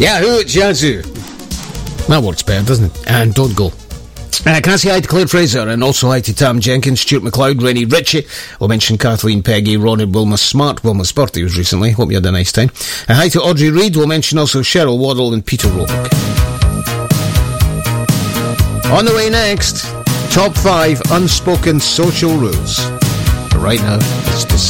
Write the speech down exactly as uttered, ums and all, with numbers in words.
Yahoo, it's Yazoo. That works better, doesn't it? And don't go. Uh, can I say hi to Claire Fraser and also hi to Tam Jenkins, Stuart McLeod, Rennie Ritchie. We'll mention Kathleen Peggy, Ronald Wilma Smart. Wilma's birthday was recently. Hope you had a nice time. Uh, hi to Audrey Reid. We'll mention also Cheryl Waddle and Peter Roebuck. On the way next, top five unspoken social rules. But right now, it's to